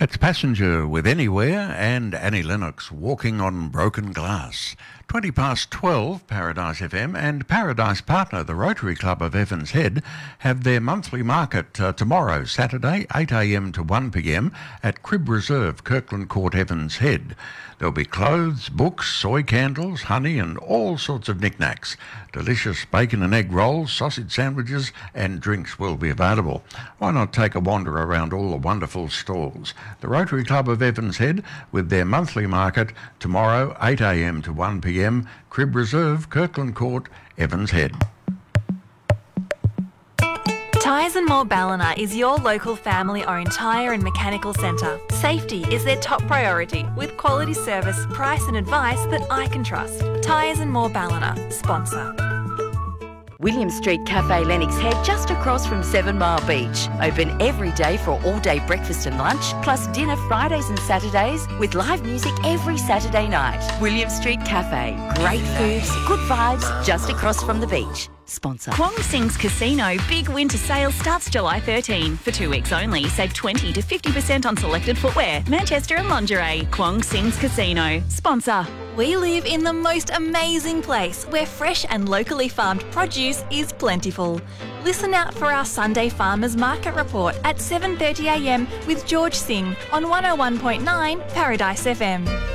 It's Passenger with Anywhere and Annie Lennox walking on broken glass. 20 past 12, Paradise FM and Paradise Partner, the Rotary Club of Evans Head, have their monthly market tomorrow, Saturday, 8am to 1pm at Crib Reserve, Kirkland Court, Evans Head. There'll be clothes, books, soy candles, honey and all sorts of knickknacks. Delicious bacon and egg rolls, sausage sandwiches and drinks will be available. Why not take a wander around all the wonderful stalls? The Rotary Club of Evans Head with their monthly market tomorrow, 8am to 1pm, Crib Reserve, Kirkland Court, Evans Head. Tyres and More Ballina is your local family-owned tyre and mechanical centre. Safety is their top priority, with quality service, price and advice that I can trust. Tyres and More Ballina, sponsor. William Street Cafe Lennox Head, just across from 7 Mile Beach. Open every day for all-day breakfast and lunch, plus dinner Fridays and Saturdays, with live music every Saturday night. William Street Cafe. Great foods, good vibes, just across from the beach. Sponsor. Kwong Sing's Casino Big Winter Sale starts July 13. For 2 weeks only, save 20 to 50% on selected footwear, Manchester and lingerie. Kwong Sing's Casino. Sponsor. We live in the most amazing place where fresh and locally farmed produce is plentiful. Listen out for our Sunday Farmers Market Report at 7:30am with George Singh on 101.9 Paradise FM.